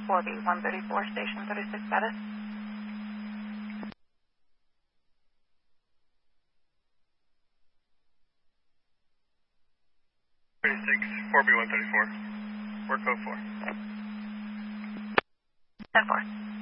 4B134, station 36 status. 4B134. Work 04. 10-4.